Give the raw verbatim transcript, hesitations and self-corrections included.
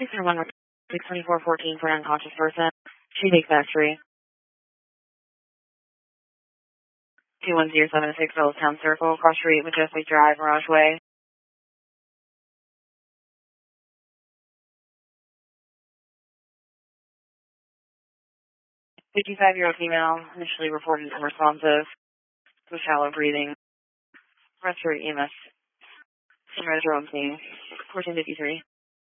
six one six twenty-four fourteen for an unconscious person. Cheesecake Factory. two one zero seven six Old Town Circle, Cross Street, Majestic Drive, Mirage Way. fifty-five-year-old female, initially reported unresponsive, with shallow breathing. Respiratory E M S. Senior Rose Road, fourteen fifty-three.